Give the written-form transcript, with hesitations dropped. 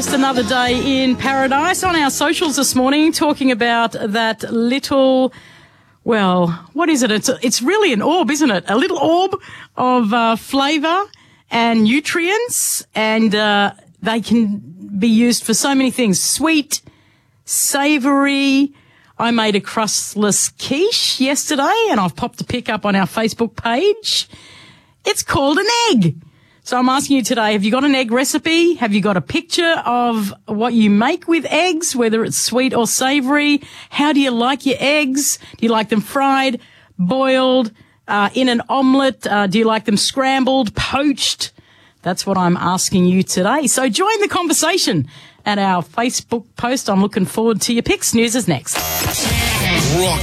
just another day in paradise. On our socials this morning, talking about that little, well, what is it? It's really an orb, isn't it? A little orb of flavour and nutrients, and they can be used for so many things. Sweet, savoury. I made a crustless quiche yesterday, and I've popped a pic up on our Facebook page. It's called an egg. So I'm asking you today, have you got an egg recipe? Have you got a picture of what you make with eggs, whether it's sweet or savoury? How do you like your eggs? Do you like them fried, boiled, in an omelette? Do you like them scrambled, poached? That's what I'm asking you today. So join the conversation at our Facebook post. I'm looking forward to your pics. News is next. Rock